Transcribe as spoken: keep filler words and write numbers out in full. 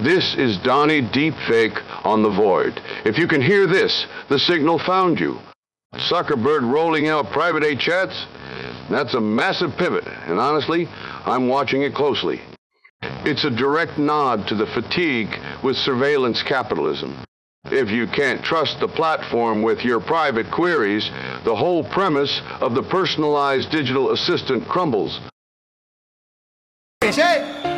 This is Donnie Deepfake on the Void. If you can hear this, the signal found you. Zuckerberg rolling out private A chats? That's a massive pivot, and honestly, I'm watching it closely. It's a direct nod to the fatigue with surveillance capitalism. If you can't trust the platform with your private queries, the whole premise of the personalized digital assistant crumbles. Shit.